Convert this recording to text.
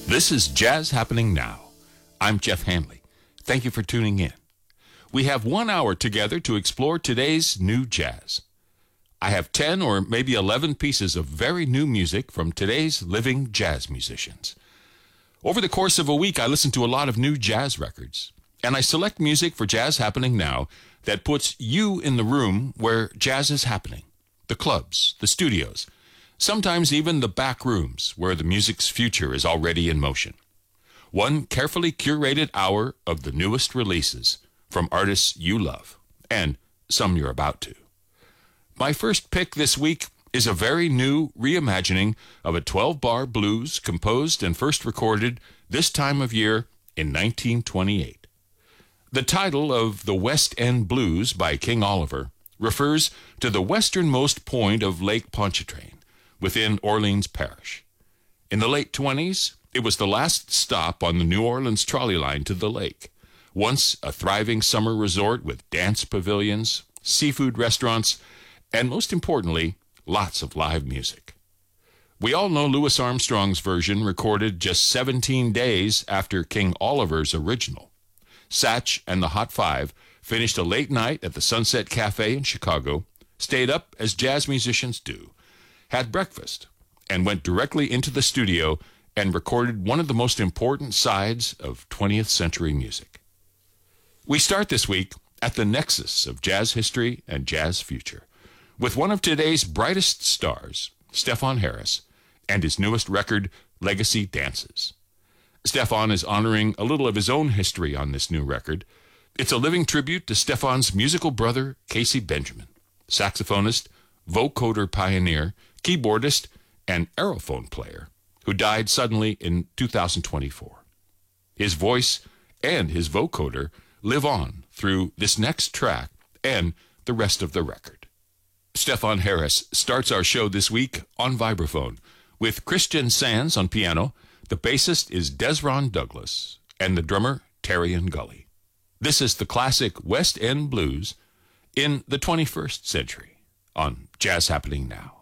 This is Jazz Happening Now. I'm Jeff Hanley. Thank you for tuning in. We have 1 hour together to explore today's new jazz. I have 10 or maybe 11 pieces of very new music from today's living jazz musicians. Over the course of a week, I listen to a lot of new jazz records, and I select music for Jazz Happening Now that puts you in the room where jazz is happening. The clubs, the studios, sometimes even the back rooms where the music's future is already in motion. One carefully curated hour of the newest releases from artists you love, and some you're about to. My first pick this week is a very new reimagining of a 12-bar blues composed and first recorded this time of year in 1928. The title of The West End Blues by King Oliver refers to the westernmost point of Lake Pontchartrain, within Orleans Parish. In the late 20s, it was the last stop on the New Orleans trolley line to the lake, once a thriving summer resort with dance pavilions, seafood restaurants, and most importantly, lots of live music. We all know Louis Armstrong's version recorded just 17 days after King Oliver's original. Satch and the Hot Five finished a late night at the Sunset Cafe in Chicago, stayed up as jazz musicians do, had breakfast, and went directly into the studio and recorded one of the most important sides of 20th century music. We start this week at the nexus of jazz history and jazz future, with one of today's brightest stars, Stefon Harris, and his newest record, Legacy Dances. Stefon is honoring a little of his own history on this new record. It's a living tribute to Stefon's musical brother, Casey Benjamin, saxophonist, vocoder pioneer, keyboardist, and aerophone player, who died suddenly in 2024. His voice and his vocoder live on through this next track and the rest of the record. Stefon Harris starts our show this week on vibraphone with Christian Sands on piano. The bassist is Desron Douglas and the drummer Terrian Gully. This is the classic West End Blues in the 21st century on Jazz Happening Now.